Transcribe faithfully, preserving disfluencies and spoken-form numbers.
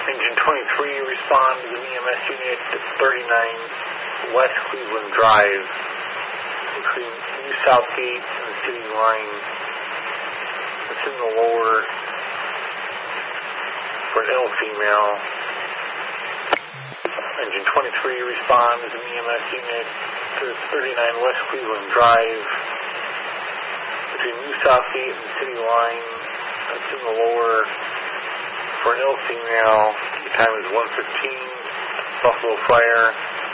Engine twenty-three, respond to the E M S unit at thirty-nine West Cleveland Drive, between New Southgate and the city line. It's in the lower for an ill female. Engine twenty-three, respond as an E M S unit to thirty-nine West Cleveland Drive, between New Southgate and the city line. It's in the lower for an ill female. The time is one fifteen. Buffalo Fire.